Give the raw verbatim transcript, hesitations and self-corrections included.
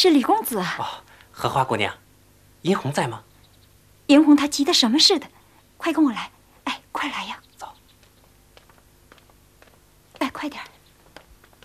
是李公子啊。 哦，荷花姑娘，银红在吗？ 银红她急得什么似的，快跟我来！哎，快来呀！ 走。 哎，快点儿。